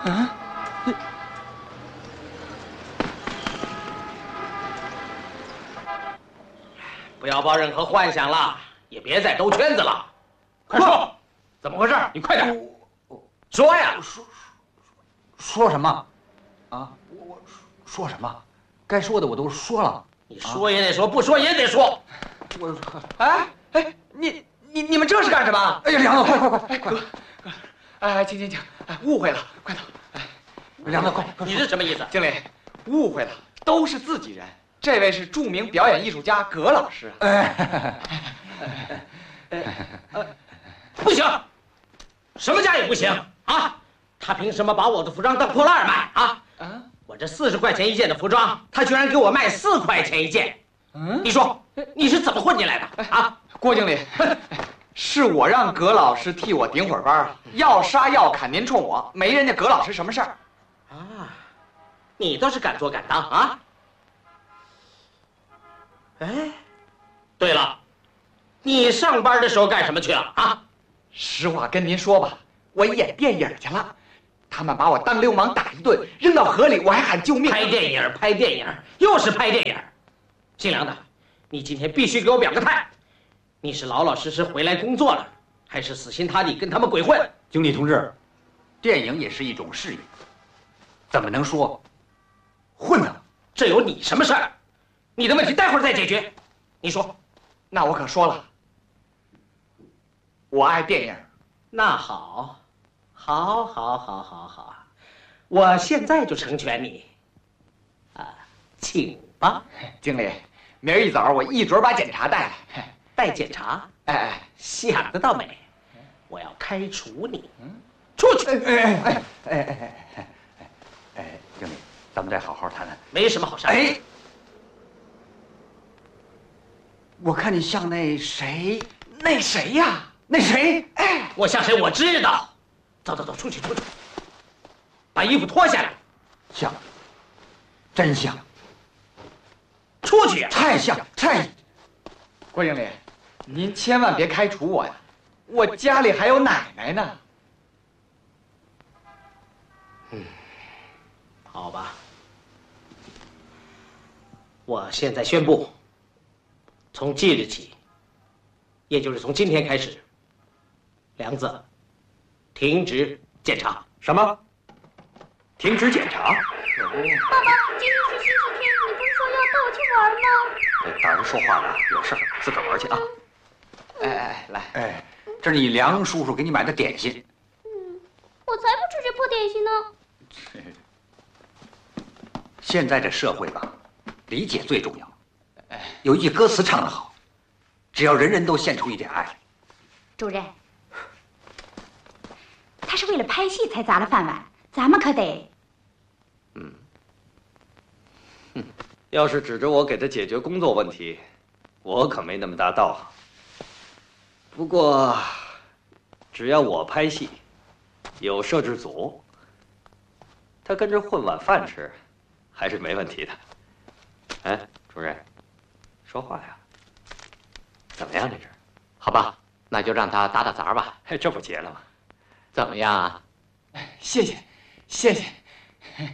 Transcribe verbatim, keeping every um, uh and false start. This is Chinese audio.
啊？ 不要抱任何幻想了，也别再兜圈子了。快说，怎么回事？你快点说呀！ 说说什么？啊，我我说什么？该说的我都说了。 你说也得说，不说也得说。 我， 哎哎，你你你们这是干什么？ 哎呀，梁子，快快快！ 哎，哥哥，哎，请请请，哎，误会了，快走。哎， 梁子，快！ 你是什么意思？ 经理，误会了，都是自己人。这位是著名表演艺术家葛老师。 哎， 不行，什么价也不行啊！他凭什么把我的服装当破烂卖啊？啊！我这四十块钱一件的服装，他居然给我卖四块钱一件。嗯，你说你是怎么混进来的啊？ 郭经理，是我让葛老师替我顶会儿班，要杀要砍您冲我，没人家葛老师什么事儿。 啊，你倒是敢做敢当啊！哎，对了，你上班的时候干什么去了啊？ 实话跟您说吧，我演电影去了，他们把我当流氓打一顿，扔到河里，我还喊救命。 拍电影，拍电影，又是拍电影。姓梁的，你今天必须给我表个态，你是老老实实回来工作了，还是死心塌地跟他们鬼混？ 经理同志，电影也是一种事业，怎么能说混呢？ 这有你什么事儿？你的问题待会儿再解决。你说， 那我可说了，我爱电影。 那好，好，好，好，好，好，我现在就成全你。啊，请吧， 经理。明儿一早我一准把检查带来。 带检查？ 哎哎， 想得到美！我要开除你。嗯，出去！ 哎哎哎哎哎哎哎哎！经理，咱们再好好谈谈。 没什么好商量。 哎，我看你像那谁， 那谁呀？ 那谁？ 哎，我像谁？我知道。走走走，出去出去，把衣服脱下来。 像，真像。 出去呀！ 太像，太…… 郭经理，您千万别开除我呀！我家里还有奶奶呢。 嗯，好吧。我现在宣布，从即日起，也就是从今天开始，梁子停止检查。 什么？停止检查？ 爸爸，今天是星期天，你不是说要带我去玩吗？ 大人说话了，有事儿自个儿玩去啊！ 哎哎，来， 哎，这是你梁叔叔给你买的点心。 嗯，我才不吃这破点心呢。 现在这社会吧，理解最重要。有一句歌词唱得好，只要人人都献出一点爱。 主任，他是为了拍戏才砸了饭碗，咱们可得…… 嗯，哼，要是指着我给他解决工作问题，我可没那么大道行。不过，只要我拍戏，有摄制组，他跟着混碗饭吃，还是没问题的。哎，主任，说话呀？怎么样这是？ 好吧，那就让他打打杂吧。 哎，这不结了吗？ 怎么样啊？ 谢谢，谢谢。